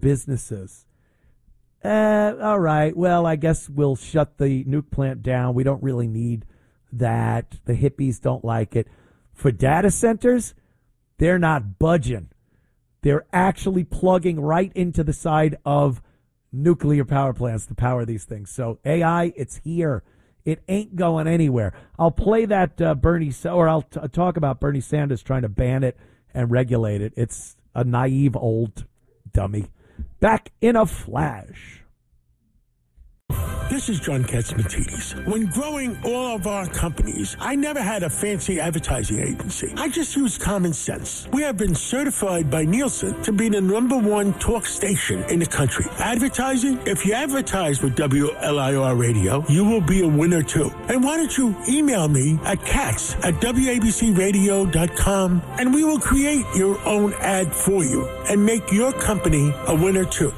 businesses. All right, well, I guess we'll shut the nuke plant down. We don't really need that. The hippies don't like it. For data centers, they're not budging. They're actually plugging right into the side of nuclear power plants to power these things. So AI, it's here. It ain't going anywhere. I'll play that I'll talk about Bernie Sanders trying to ban it and regulate it. It's a naive old dummy. Back in a flash. This is John Katzmatidis. When growing all of our companies, I never had a fancy advertising agency. I just used common sense. We have been certified by Nielsen to be the #1 talk station in the country. Advertising? If you advertise with WLIR Radio, you will be a winner too. And why don't you email me at katz@wabcradio.com and we will create your own ad for you and make your company a winner too.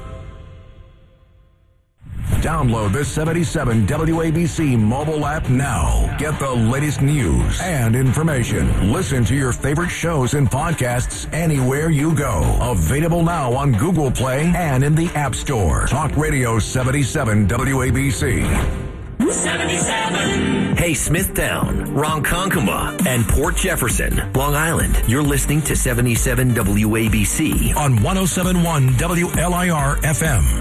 Download the 77 WABC mobile app now. Get the latest news and information. Listen to your favorite shows and podcasts anywhere you go. Available now on Google Play and in the App Store. Talk Radio 77 WABC. 77. Hey, Smithtown, Ronkonkoma, and Port Jefferson, Long Island. You're listening to 77 WABC on 107.1 WLIR FM.